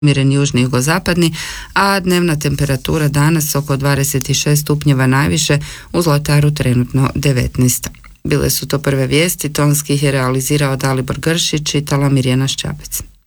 miren južni jugozapadni, a dnevna temperatura danas oko 26 stupnjeva najviše, u Zlataru trenutno 19. Bile su to prve vijesti, tonski ih je realizirao Dalibor Gršić, čitala Mirjana Ščabec.